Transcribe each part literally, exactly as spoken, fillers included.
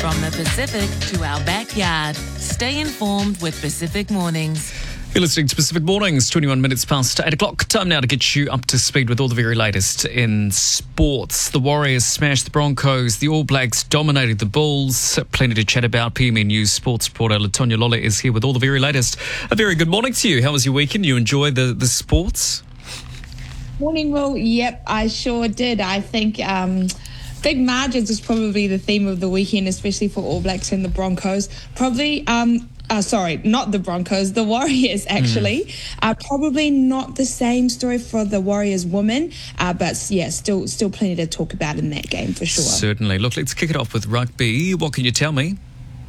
From the Pacific to our backyard. Stay informed with Pacific Mornings. You're listening to Pacific Mornings, twenty-one minutes past eight o'clock. Time now to get you up to speed with all the very latest in sports. The Warriors smashed the Broncos. The All Blacks dominated the Bulls. Plenty to chat about. P M E News sports reporter Latonya Lola is here with all the very latest. A very good morning to you. How was your weekend? You enjoy the, the sports? Morning, Will. Yep, I sure did. I think um, big margins is probably the theme of the weekend, especially for All Blacks and the Broncos. Probably... Um, Uh, sorry, not the Broncos, the Warriors actually. Mm. Uh, probably not the same story for the Warriors women, uh, but yeah, still still plenty to talk about in that game for sure. Certainly. Look, let's kick it off with rugby. What can you tell me?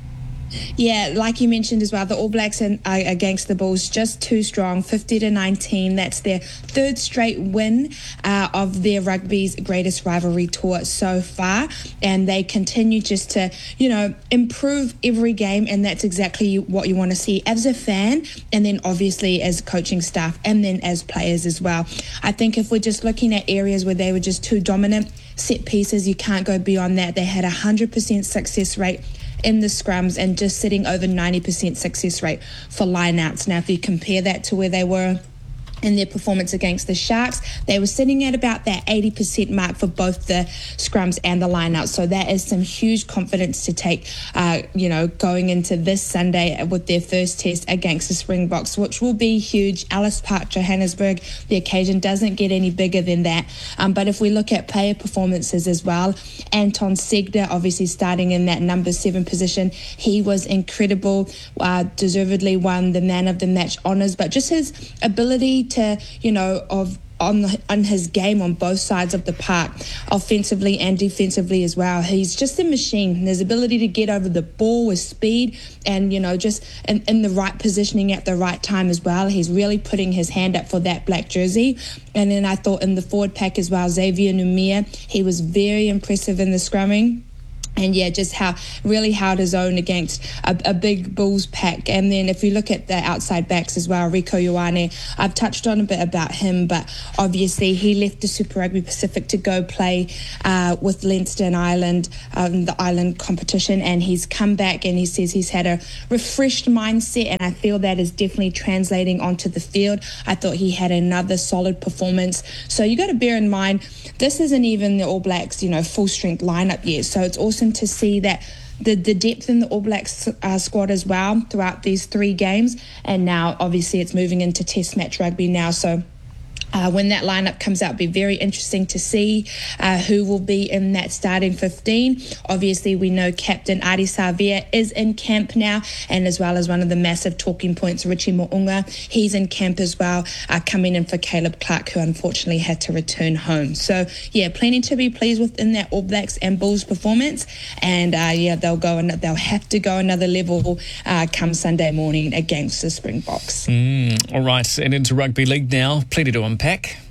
Yeah, like you mentioned as well, the All Blacks in, uh, against the Bulls, just too strong, fifty to nineteen. That's their third straight win uh, of their rugby's greatest rivalry tour so far. And they continue just to, you know, improve every game. And that's exactly what you want to see as a fan. And then obviously as coaching staff and then as players as well. I think if we're just looking at areas where they were just too dominant, set pieces, you can't go beyond that. They had a one hundred percent success rate in the scrums and just sitting over ninety percent success rate for lineouts. Now, if you compare that to where they were in their performance against the Sharks, they were sitting at about that eighty percent mark for both the scrums and the lineouts. So that is some huge confidence to take, uh, you know, going into this Sunday with their first test against the Springboks, which will be huge. Ellis Park, Johannesburg, the occasion doesn't get any bigger than that. Um, but if we look at player performances as well, Anton Segda obviously starting in that number seven position, he was incredible, uh, deservedly won the man of the match honours, but just his ability to, you know, of on the, on his game on both sides of the park, offensively and defensively as well. He's just a machine. His ability to get over the ball with speed and, you know, just in, in the right positioning at the right time as well. He's really putting his hand up for that black jersey. And then I thought in the forward pack as well, Xavier Numia, he was very impressive in the scrumming. And yeah, just how really held his own against a, a big Bulls pack. And then if you look at the outside backs as well, Rieko Ioane, I've touched on a bit about him, but obviously he left the Super Rugby Pacific to go play uh, with Leinster and Ireland, um, the Ireland competition, and he's come back and he says he's had a refreshed mindset, and I feel that is definitely translating onto the field. I thought he had another solid performance. So you got to bear in mind, this isn't even the All Blacks, you know, full strength lineup yet. So it's awesome to see that the, the depth in the All Blacks uh, squad as well throughout these three games. And now, obviously, it's moving into Test match rugby now. So Uh, when that lineup comes out, it'll be very interesting to see uh, who will be in that starting fifteen. Obviously, we know Captain Ardie Savea is in camp now, and as well as one of the massive talking points, Richie Mo'unga. He's in camp as well, uh, coming in for Caleb Clark, who unfortunately had to return home. So, yeah, plenty to be pleased with in that All Blacks and Bulls performance. And, uh, yeah, they'll go and they'll have to go another level uh, come Sunday morning against the Springboks. Mm, all right, and into rugby league now. Plenty to unpack.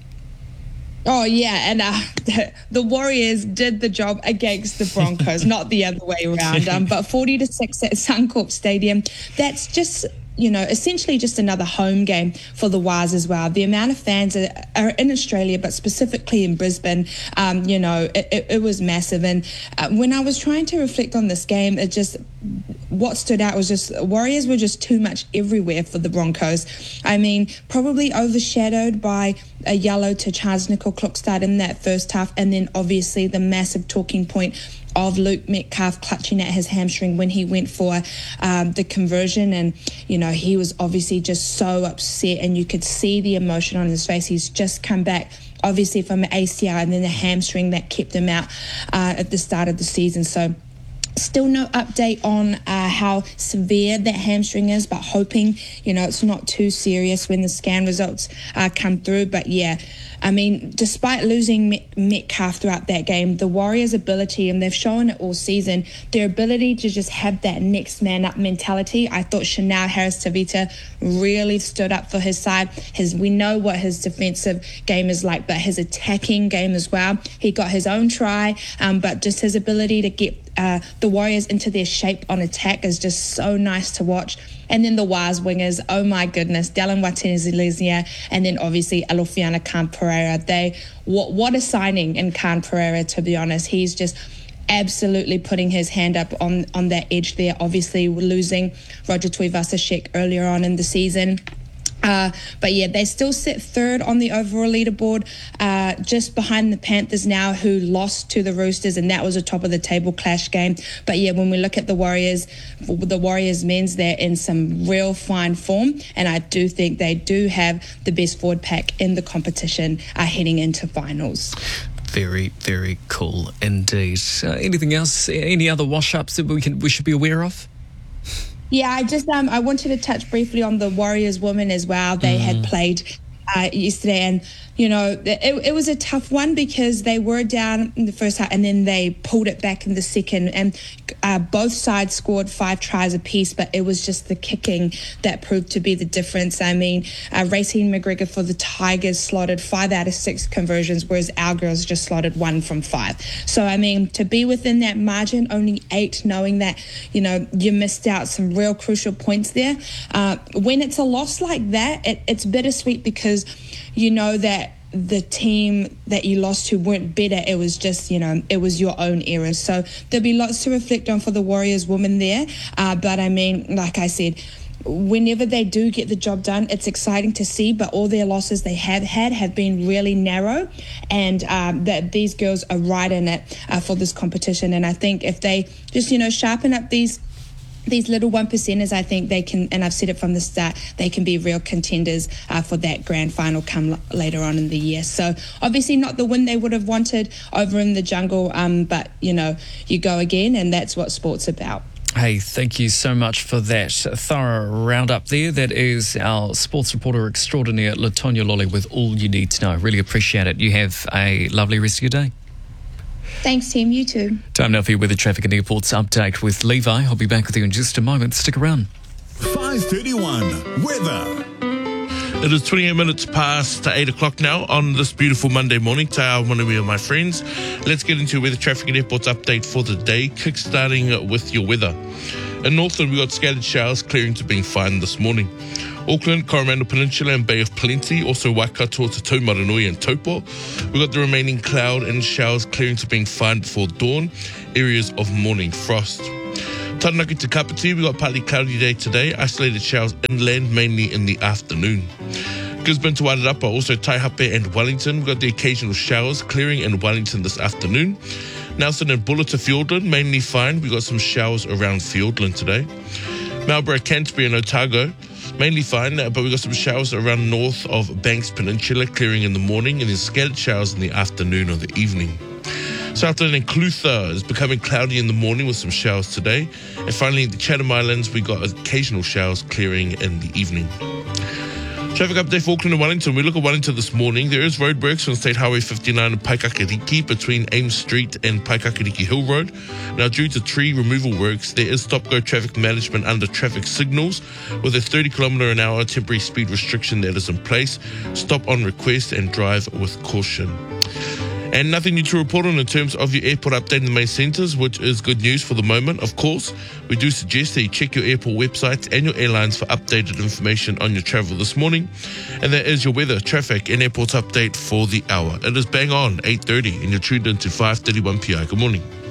Oh, yeah, and uh, the, the Warriors did the job against the Broncos, not the other way around. Um, but forty to six at Suncorp Stadium, that's just, you know, essentially just another home game for the Wars as well. The amount of fans are, are in Australia, but specifically in Brisbane, um, you know, it, it, it was massive. And uh, when I was trying to reflect on this game, it just... what stood out was just Warriors were just too much everywhere for the Broncos. I mean, probably overshadowed by a yellow to Charles Nicol-Klokstad in that first half, and then obviously the massive talking point of Luke Metcalf clutching at his hamstring when he went for um, the conversion. And, you know, he was obviously just so upset, and you could see the emotion on his face. He's just come back, obviously, from an A C L and then the hamstring that kept him out uh, at the start of the season. So still no update on uh, how severe that hamstring is, but hoping, you know, it's not too serious when the scan results uh, come through. But yeah, I mean, despite losing Met- Metcalf throughout that game, the Warriors' ability, and they've shown it all season, their ability to just have that next man up mentality. I thought Chanel Harris-Tavita really stood up for his side. His, we know what his defensive game is like, but his attacking game as well. He got his own try, um, but just his ability to get uh, the Warriors into their shape on attack is just so nice to watch. And then the Wars wingers, oh my goodness, Dallin Watene-Zeleznia, and then obviously Alofiana Khan Pereira. They, what, what a signing in Khan Pereira, to be honest. He's just absolutely putting his hand up on, on that edge there. Obviously, losing Roger Tuivasa-Sheck earlier on in the season. Uh, but yeah, they still sit third on the overall leaderboard, uh, just behind the Panthers now, who lost to the Roosters, and that was a top of the table clash game. But yeah, when we look at the Warriors, the Warriors men's, they're in some real fine form, and I do think they do have the best forward pack in the competition uh, heading into finals. Very, very cool indeed. Uh, anything else? Any other wash-ups that we can we should be aware of? Yeah, I just um I wanted to touch briefly on the Warriors women as well. They mm. had played uh, yesterday, and you know it, it was a tough one because they were down in the first half and then they pulled it back in the second, and uh, both sides scored five tries apiece, but it was just the kicking that proved to be the difference. I mean, uh, Racine McGregor for the Tigers slotted five out of six conversions, whereas our girls just slotted one from five. So I mean, to be within that margin, only eight, knowing that you know you missed out some real crucial points there. Uh, when it's a loss like that, it, it's bittersweet because you know that the team that you lost to weren't better. It was just, you know, it was your own errors. So there'll be lots to reflect on for the Warriors women there. Uh, but I mean, like I said, whenever they do get the job done, it's exciting to see, but all their losses they have had have been really narrow, and um, that these girls are right in it uh, for this competition. And I think if they just, you know, sharpen up these These little one percenters, I think they can, and I've said it from the start, they can be real contenders uh, for that grand final come l- later on in the year. So obviously not the win they would have wanted over in the jungle, um, but, you know, you go again, and that's what sport's about. Hey, thank you so much for that thorough roundup there. That is our sports reporter extraordinaire, Latonya Lolly, with all you need to know. Really appreciate it. You have a lovely rest of your day. Thanks, team. You too. Time now for your weather, traffic and airports update with Levi. I'll be back with you in just a moment. Stick around. five thirty-one weather. It is twenty-eight minutes past eight o'clock now on this beautiful Monday morning. Te ao Monami, my friends. Let's get into weather, traffic and airports update for the day, kick-starting with your weather. In Northland, we got scattered showers clearing to being fine this morning. Auckland, Coromandel Peninsula and Bay of Plenty, also Waikato to Taumaranui and Taupo. We've got the remaining cloud and showers clearing to being fine before dawn, areas of morning frost. Taranaki to Kapiti, we've got partly cloudy day today, isolated showers inland, mainly in the afternoon. Gisborne to Wairarapa, also Taihape and Wellington, we've got the occasional showers clearing in Wellington this afternoon. Nelson and Buller to Fiordland, mainly fine, we've got some showers around Fiordland today. Marlborough, Canterbury and Otago, mainly fine, but we've got some showers around north of Banks Peninsula, clearing in the morning, and then scattered showers in the afternoon or the evening. Southland and Clutha is becoming cloudy in the morning with some showers today. And finally, in the Chatham Islands, we got occasional showers clearing in the evening. Traffic update for Auckland and Wellington. We look at Wellington this morning. There is roadworks on State Highway fifty-nine and Paikakiriki between Ames Street and Paikakiriki Hill Road. Now, due to tree removal works, there is stop-go traffic management under traffic signals with a thirty kilometre an hour temporary speed restriction that is in place. Stop on request and drive with caution. And nothing new to report on in terms of your airport update in the main centres, which is good news for the moment, of course. We do suggest that you check your airport websites and your airlines for updated information on your travel this morning. And that is your weather, traffic and airports update for the hour. It is bang on eight thirty and you're tuned into five thirty-one P I. Good morning.